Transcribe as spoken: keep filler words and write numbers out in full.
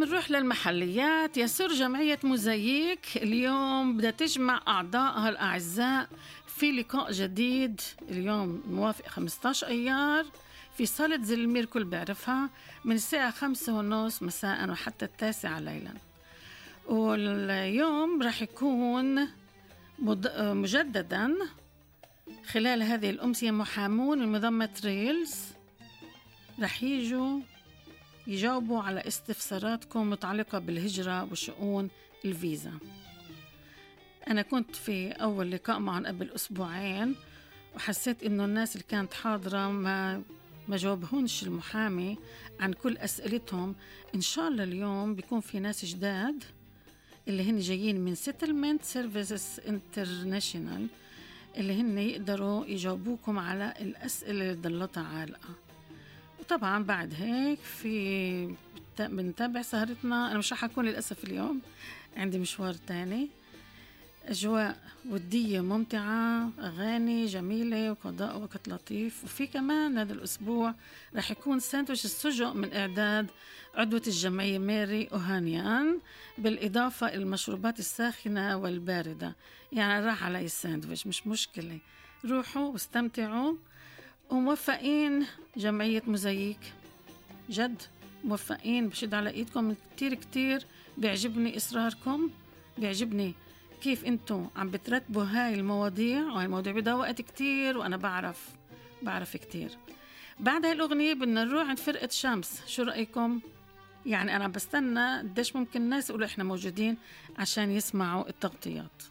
منروح للمحليات. يسر جمعية موزاييك اليوم بدها تجمع أعضائها الأعزاء في لقاء جديد اليوم موافق خمسة عشر أيار في صالة زلمير، كل بعرفها، من الساعة خمسة ونص مساء وحتى التاسعة ليلا. واليوم رح يكون مجددا خلال هذه الأمسية محامون من منظمة ريلز رح يجوا يجاوبوا على استفساراتكم متعلقة بالهجرة وشؤون الفيزا. أنا كنت في أول لقاء معهم قبل أسبوعين وحسيت إنه الناس اللي كانت حاضرة ما ما جاوبهونش المحامي عن كل أسئلتهم. إن شاء الله اليوم بيكون في ناس جداد اللي هن جايين من Settlement Services International اللي هن يقدروا يجاوبوكم على الأسئلة اللي ضلتها عالقة. وطبعا بعد هيك في بنتابع سهرتنا. أنا مش رح أكون للأسف اليوم، عندي مشوار تاني. أجواء ودية ممتعة، أغاني جميلة وقضاء وقت لطيف. وفي كمان هذا الأسبوع رح يكون ساندويش السجق من إعداد عضوة الجمعية ماري أوهانيان، بالإضافة إلى المشروبات الساخنة والباردة. يعني راح علي الساندويش، مش مشكلة، روحوا واستمتعوا. وموفقين جمعية موزاييك، جد موفقين، بشد على إيدكم كتير كتير. بيعجبني إصراركم، بيعجبني كيف أنتوا عم بترتبوا هاي المواضيع، وهاي المواضيع بدها وقت كتير، وأنا بعرف بعرف كتير. بعد هاي الأغنية بدنا نروح عند فرقة شمس. شو رأيكم؟ يعني أنا بستنى قديش ممكن الناس يقولوا إحنا موجودين عشان يسمعوا التغطيات.